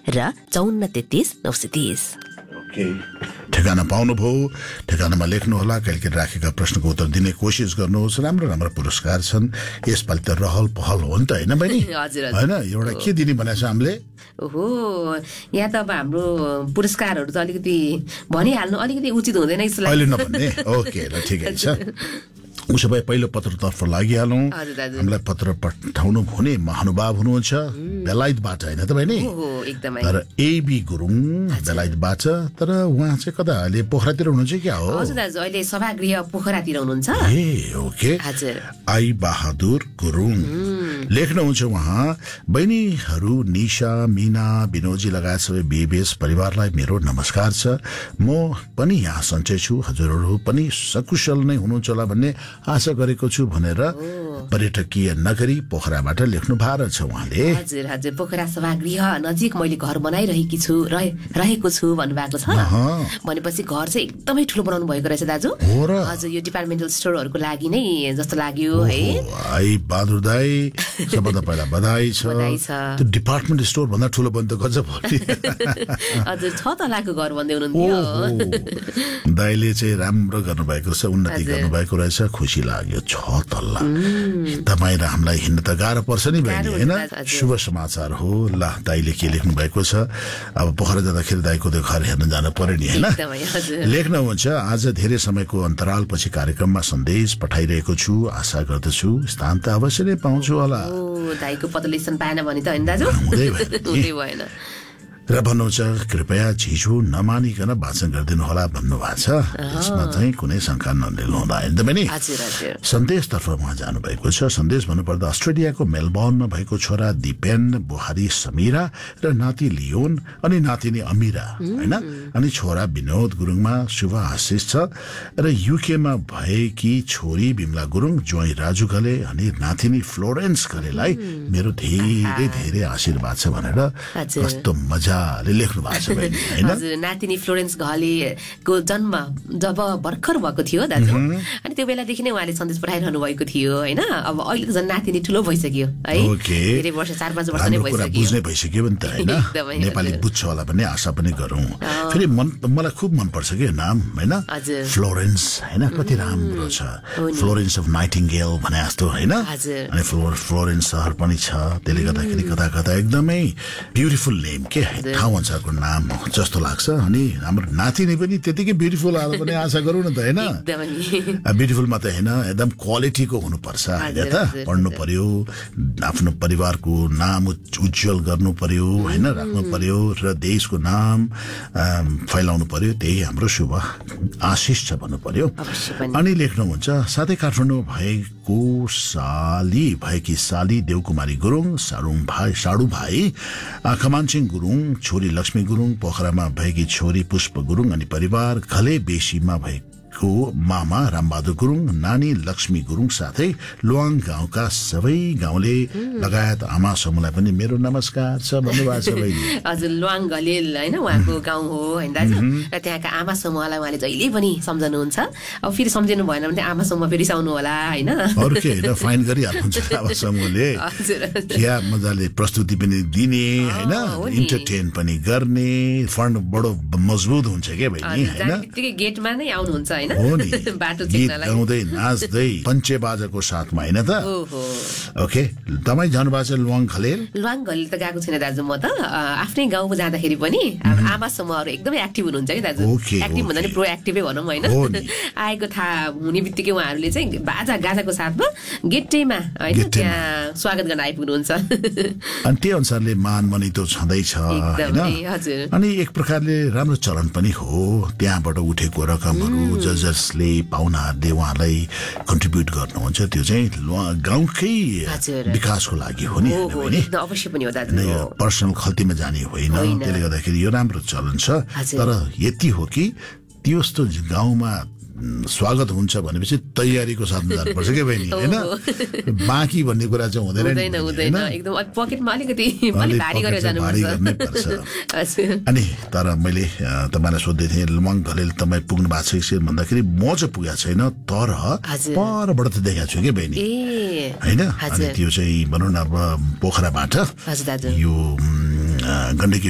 र 5433 930। ठेगाना पाउनुभयो, ठेगानामा लेख्नुहोला, कहिलेकाहीँ राखेका प्रश्नको उत्तर दिने कोसिस गर्नुहोस्। राम्रो राम्रो पुरस्कार छन् यसपालि त रहल पहल हो नि त होइन बहिनी? होइन एउटा के दिने भनेको छ हामीले? ओहो, यहाँ त अब हाम्रो पुरस्कारहरू त अलिकति भनिहाल्नु अलिकति उचित हुँदैन जस्तो लाग्छ। अहिले नभन्ने, ओके ल ठिकै छ। उसो भए पहिलो पत्रतर्फ लागिहालौँ। हामीलाई पत्र पठाउनु हुने महानुभाव हुनुहुन्छ बेलायतबाट, होइन त बहिनी? तर एबी गुरुङ बेलायतबाट, तर उहाँ चाहिँ कता अहिले पोखरातिर हुनुहुन्छ क्या हो? हजुर दाजु, अहिले सभागृह पोखरातिर हुनुहुन्छ। ए ओके। आई बहादुर गुरुङ लेख्नुहुन्छ उहाँ, बहिनीहरू निशा, मीना, विनोदजी लगायत सबै बीबीएस परिवारलाई मेरो नमस्कार छ। म पनि यहाँ सन्चै छु, हजुरहरू पनि सकुशल नै हुनुहुन्छ होला भन्ने आशा गरेको छु भनेर पर्यटकीय नगरी पोखराबाट लेख्नु भएको छ उहाँले। हजुर हजुर, पोखरा सभागृह नजिक मैले घर बनाइरहेको छु भन्नुभएको छ। भनेपछि घर चाहिँ एकदमै ठुलो बनाउनु भएको रहेछ दाजु। हजुर, यो डिपार्टमेन्टल स्टोरहरूको लागि नै जस्तो लाग्यो है। आई बहादुर दाई, सबभन्दा पहिला बधाई छ। त्यो डिपार्टमेन्ट स्टोर भन्दा ठुलो बन्द गजब हो नि। हजुर, 6 तलाको घर भन्दै हुनुहुन्थ्यो। दाइले चाहिँ राम्रो गर्नुभएको छ, उन्नति गर्नुभएको रहेछ, खुसी लाग्यो। 6 तल्ला तपाईँ र हामीलाई हिँड्न त गाह्रो पर्छ नि बहिनी, होइन? शुभ समाचार हो। ल दाइले के लेख्नु भएको छ, अब पोखरा जाँदाखेरि दाइको त्यो घर हेर्न जानु पर्यो नि, होइन? लेख्नुहुन्छ, आज धेरै समयको अन्तरालपछि कार्यक्रममा सन्देश पठाइरहेको छु, आशा गर्दछु स्थान त अवश्य नै पाउँछु होला। दाइको पदलेसन पाएन भने त होइन दाजु, हुँदै भएन। र भन्नुहुन्छ, कृपया झिझो नमानिकन वाचन गरिदिनु होला भन्नुभएको छ। यसमा चाहिँ कुनै शङ्का नलिनु होला होइन त बहिनी? सन्देशतर्फ उहाँ जानुभएको छ। सन्देश भन्नुपर्दा अस्ट्रेलियाको मेलबर्नमा भएको छोरा दिपेन, बुहारी समीरा र नाति लियोन अनि नातिनी अमिरा, होइन? अनि छोरा विनोद गुरुङमा शुभ आशिष छ। र युकेमा भएकी छोरी बिमला गुरुङ, ज्वाइँ राजु घले अनि नातिनी फ्लोरेन्स घलेलाई मेरो धेरै धेरै आशीर्वाद छ भनेर कस्तो मजा लेख्नु भएको छ बहिनी, हैन? हजुर, नातिनी फ्लोरेन्स घलेको जन्म जब भर्खर भएको थियो दाजु, अनि त्यो बेलादेखि नै उहाँले सन्देश पठाइरहनु भएको थियो, हैन? अब अहिले त झन् नातिनी ठुलो भइसक्यो है, धेरै वर्ष 4-5 वर्ष नै भइसक्यो, बुझ्नै भइसक्यो नि त, हैन? नेपाली बुझ्छ होला भन्ने आशा पनि गरौँ। फेरि मलाई खुब मन पर्छ के नाम, हैन? फ्लोरेन्स, हैन? कति राम्रो छ, फ्लोरेन्स अफ नाइटिङ्गेल भने जस्तो, हैन? अनि फ्लोरेन्स सहर पनि छ, त्यसले गर्दाखेरि कता कता एकदमै ब्युटिफुल नेम के ठाउँ अनुसारको नाम जस्तो लाग्छ। अनि हाम्रो नातिनी पनि त्यतिकै ब्युटिफुल आयो भने आशा गरौँ न त, होइन? ब्युटिफुल मात्रै होइन, एकदम क्वालिटीको हुनुपर्छ, होइन त? पढ्नु पर्यो, आफ्नो परिवारको नाम उज्जवल गर्नु पर्यो, होइन? राख्नु पर्यो र देशको नाम फैलाउनु पर्यो, त्यही हाम्रो शुभ आशिष छ भन्नु पर्यो। अनि लेख्नुहुन्छ, साथै काठमाडौँ भएकी साली देवकुमारी गुरुङ, साडु भाइ खमानसिंह गुरुङ, छोरी लक्ष्मी गुरुङ, पोखरामा भएकी छोरी पुष्प गुरुङ अनि परिवार घले बेसीमा भएको मामा रामबहादुर गुरुङ, नानी लक्ष्मी गुरुङ, साथै लुवाङ गाउँका सबै गाउँले लगायत आमा समूहलाई पनि मेरो नमस्कार छ भन्नुभएको छ बहिनी। हजुर, लुवाङ घलेल होइन उहाँको गाउँ हो, होइन दाजु? र त्यहाँका आमा समूहलाई उहाँले जहिले पनि सम्झनुहुन्छ। अब फेरि सम्झिनु भएन भने आमा समूह फेरि रिसाउनु होला, होइन? अरू के होइन, फाइन गरिहाल्नुहुन्छ आमा समूहले। क्या मजाले प्रस्तुति पनि दिने, होइन? इन्टरटेन पनि गर्ने, फन्ड बडो मजबुत हुन्छ क्या बहिनी, होइन? गेटमा नै आउनुहुन्छ, होइन? हो नि, गीत गाउँदै नाच्दै पञ्चे बाजाको साथमा, होइन त? ओके, तपाईँ जानुभएको छ लुवाङ घलेल? लुवाङ घलेल त गएको छैन दाजु, म त आफ्नै गाउँमा जाँदाखेरि पनि आमा समूहहरू एकदमै एक्टिभ हुनुहुन्छ कि दाजु। एक्टिभ भन्दा नि प्रो एक्टिभै भनौँ, होइन? आएको थाहा हुने बित्तिकै उहाँहरूले चाहिँ बाजा गाजाको साथमा गेटैमा, होइन, त्यहाँ स्वागत गर्न आइपुग्नुहुन्छ। अनि त्यही अनुसारले मान मनी त छँदैछ, होइन? अनि एक प्रकारले राम्रो चलन पनि हो, त्यहाँबाट उठेको रकमहरू जजर्सले पाहुनाहरूले उहाँलाई कन्ट्रिब्युट गर्नुहुन्छ, त्यो चाहिँ गाउँकै विकासको लागि हो नि, अवश्य पनि हो दाजु। पर्सनल खल्तीमा जाने होइन, त्यसले गर्दाखेरि यो राम्रो चलन छ। तर यति हो कि त्यस्तो गाउँमा स्वागत हुन्छ भनेपछि तयारीको साथमा जानुपर्छ के बहिनी, होइन? बाँकी भन्ने कुरा चाहिँ हुँदैन, एकदम पकेटमा अलिकति भारी गरेर जानुपर्छ। अनि तर मैले तपाईँलाई सोध्दै थिएँ लुवाङ घलेल तपाईँ पुग्नु भएको छ भन्दाखेरि म चाहिँ पुगेको छैन, तर परबाट त देखाएको छु कि बहिनी, होइन? अनि त्यो चाहिँ भनौँ न अब पोखराबाट यो गण्डकी